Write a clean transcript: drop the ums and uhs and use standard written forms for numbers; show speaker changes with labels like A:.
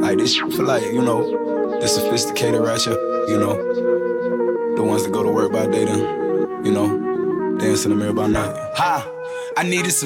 A: Like this shit for like, you know, the sophisticated ratchet, you know, the ones that go to work by day then, you know, dance in the mirror by night. Ha! I needed some